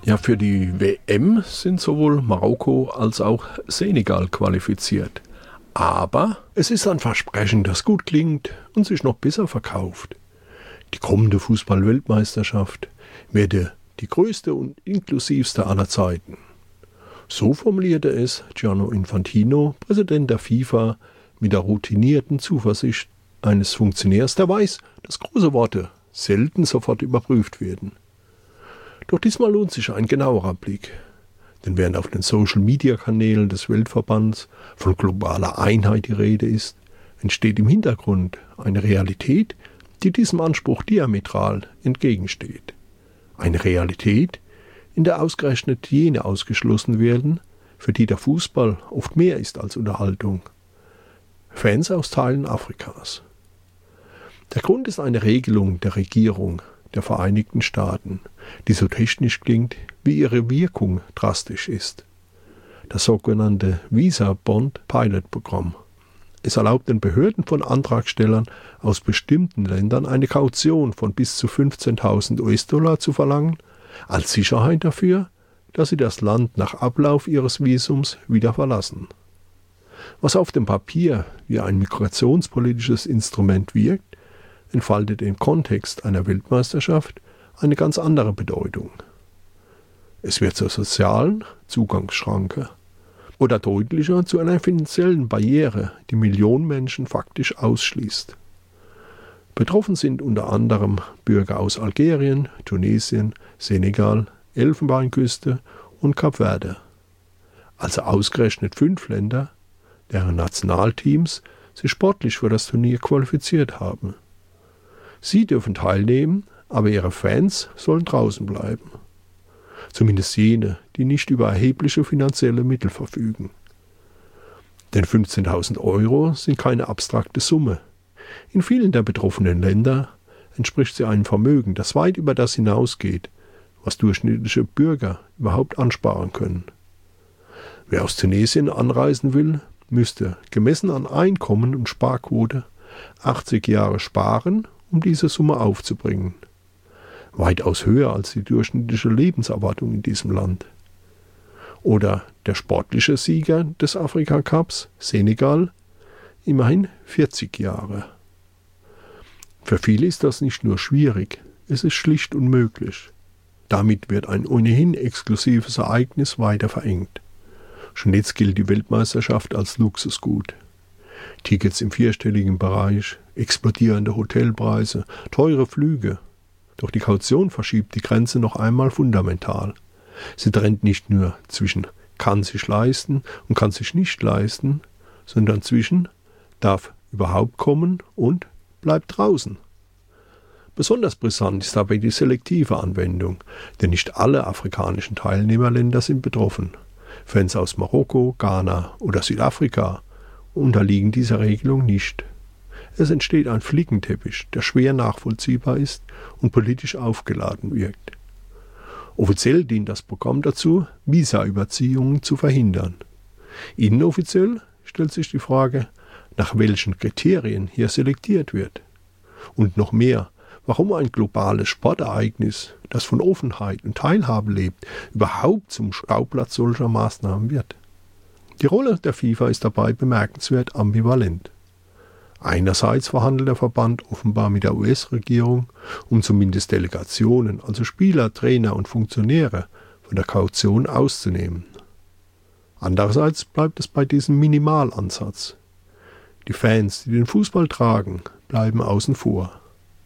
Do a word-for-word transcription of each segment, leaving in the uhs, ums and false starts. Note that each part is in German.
Ja, für die W M sind sowohl Marokko als auch Senegal qualifiziert. Aber es ist ein Versprechen, das gut klingt und sich noch besser verkauft. Die kommende Fußball-Weltmeisterschaft werde die größte und inklusivste aller Zeiten. So formulierte es Gianni Infantino, Präsident der FIFA, mit der routinierten Zuversicht eines Funktionärs, der weiß, dass große Worte selten sofort überprüft werden. Doch diesmal lohnt sich ein genauerer Blick. Denn während auf den Social-Media-Kanälen des Weltverbands von globaler Einheit die Rede ist, entsteht im Hintergrund eine Realität, die diesem Anspruch diametral entgegensteht. Eine Realität, in der ausgerechnet jene ausgeschlossen werden, für die der Fußball oft mehr ist als Unterhaltung. Fans aus Teilen Afrikas. Der Grund ist eine Regelung der Regierung der Vereinigten Staaten, die so technisch klingt, wie ihre Wirkung drastisch ist. Das sogenannte Visa-Bond-Pilot-Programm. Es erlaubt den Behörden von Antragstellern aus bestimmten Ländern eine Kaution von bis zu fünfzehntausend U S-Dollar zu verlangen, als Sicherheit dafür, dass sie das Land nach Ablauf ihres Visums wieder verlassen. Was auf dem Papier wie ein migrationspolitisches Instrument wirkt, entfaltet im Kontext einer Weltmeisterschaft eine ganz andere Bedeutung. Es wird zur sozialen Zugangsschranke oder deutlicher zu einer finanziellen Barriere, die Millionen Menschen faktisch ausschließt. Betroffen sind unter anderem Bürger aus Algerien, Tunesien, Senegal, Elfenbeinküste und Kap Verde. Also ausgerechnet fünf Länder, deren Nationalteams sich sportlich für das Turnier qualifiziert haben. Sie dürfen teilnehmen, aber ihre Fans sollen draußen bleiben. Zumindest jene, die nicht über erhebliche finanzielle Mittel verfügen. Denn fünfzehntausend Euro sind keine abstrakte Summe. In vielen der betroffenen Länder entspricht sie einem Vermögen, das weit über das hinausgeht, was durchschnittliche Bürger überhaupt ansparen können. Wer aus Tunesien anreisen will, müsste, gemessen an Einkommen und Sparquote, achtzig Jahre sparen, um diese Summe aufzubringen. Weitaus höher als die durchschnittliche Lebenserwartung in diesem Land. Oder der sportliche Sieger des Afrika-Cups, Senegal, immerhin vierzig Jahre. Für viele ist das nicht nur schwierig, es ist schlicht unmöglich. Damit wird ein ohnehin exklusives Ereignis weiter verengt. Schon jetzt gilt die Weltmeisterschaft als Luxusgut. Tickets im vierstelligen Bereich, explodierende Hotelpreise, teure Flüge. Doch die Kaution verschiebt die Grenze noch einmal fundamental. Sie trennt nicht nur zwischen kann sich leisten und kann sich nicht leisten, sondern zwischen darf überhaupt kommen und bleibt draußen. Besonders brisant ist dabei die selektive Anwendung, denn nicht alle afrikanischen Teilnehmerländer sind betroffen. Fans aus Marokko, Ghana oder Südafrika unterliegen dieser Regelung nicht. Es entsteht ein Flickenteppich, der schwer nachvollziehbar ist und politisch aufgeladen wirkt. Offiziell dient das Programm dazu, Visa-Überziehungen zu verhindern. Inoffiziell stellt sich die Frage, nach welchen Kriterien hier selektiert wird. Und noch mehr, warum ein globales Sportereignis, das von Offenheit und Teilhabe lebt, überhaupt zum Schauplatz solcher Maßnahmen wird. Die Rolle der FIFA ist dabei bemerkenswert ambivalent. Einerseits verhandelt der Verband offenbar mit der U S-Regierung, um zumindest Delegationen, also Spieler, Trainer und Funktionäre, von der Kaution auszunehmen. Andererseits bleibt es bei diesem Minimalansatz. Die Fans, die den Fußball tragen, bleiben außen vor.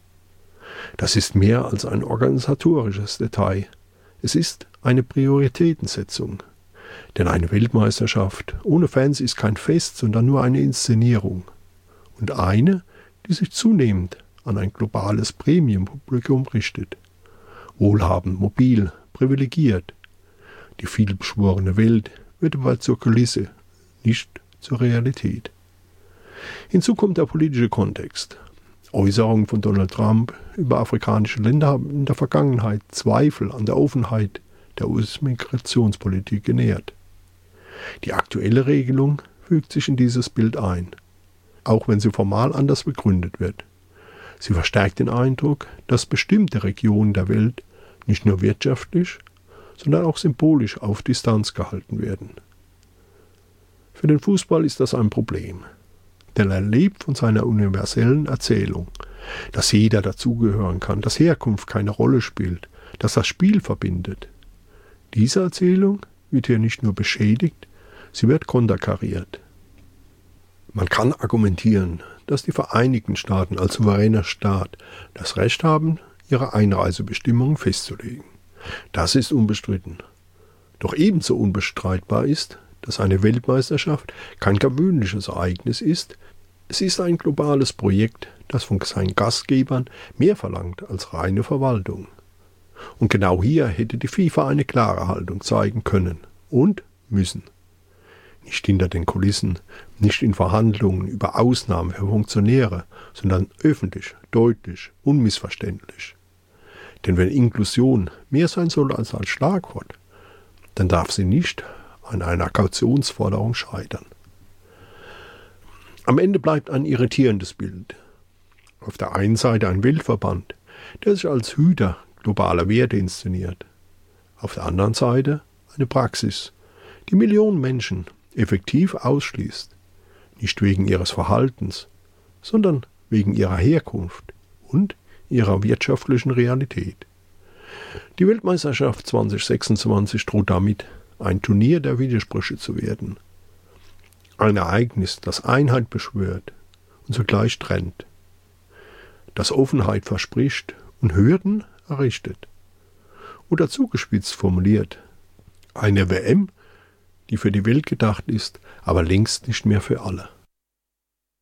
Das ist mehr als ein organisatorisches Detail. Es ist eine Prioritätensetzung. Denn eine Weltmeisterschaft ohne Fans ist kein Fest, sondern nur eine Inszenierung. Und eine, die sich zunehmend an ein globales Premium-Publikum richtet. Wohlhabend, mobil, privilegiert. Die vielbeschworene Welt wird bald zur Kulisse, nicht zur Realität. Hinzu kommt der politische Kontext. Äußerungen von Donald Trump über afrikanische Länder haben in der Vergangenheit Zweifel an der Offenheit der U S-Migrationspolitik genährt. Die aktuelle Regelung fügt sich in dieses Bild ein, auch wenn sie formal anders begründet wird. Sie verstärkt den Eindruck, dass bestimmte Regionen der Welt nicht nur wirtschaftlich, sondern auch symbolisch auf Distanz gehalten werden. Für den Fußball ist das ein Problem, denn er lebt von seiner universellen Erzählung, dass jeder dazugehören kann, dass Herkunft keine Rolle spielt, dass das Spiel verbindet. Diese Erzählung wird hier nicht nur beschädigt, sie wird konterkariert. Man kann argumentieren, dass die Vereinigten Staaten als souveräner Staat das Recht haben, ihre Einreisebestimmungen festzulegen. Das ist unbestritten. Doch ebenso unbestreitbar ist, dass eine Weltmeisterschaft kein gewöhnliches Ereignis ist. Es ist ein globales Projekt, das von seinen Gastgebern mehr verlangt als reine Verwaltung. Und genau hier hätte die FIFA eine klare Haltung zeigen können und müssen. Nicht hinter den Kulissen, nicht in Verhandlungen über Ausnahmen für Funktionäre, sondern öffentlich, deutlich, unmissverständlich. Denn wenn Inklusion mehr sein soll als ein Schlagwort, dann darf sie nicht an einer Kautionsforderung scheitern. Am Ende bleibt ein irritierendes Bild. Auf der einen Seite ein Weltverband, der sich als Hüter globaler Werte inszeniert. Auf der anderen Seite eine Praxis, die Millionen Menschen effektiv ausschließt, nicht wegen ihres Verhaltens, sondern wegen ihrer Herkunft und ihrer wirtschaftlichen Realität. Die Weltmeisterschaft zwanzig sechsundzwanzig droht damit, ein Turnier der Widersprüche zu werden. Ein Ereignis, das Einheit beschwört und zugleich trennt, das Offenheit verspricht und Hürden errichtet. Oder zugespitzt formuliert, eine W M, die für die Welt gedacht ist, aber längst nicht mehr für alle.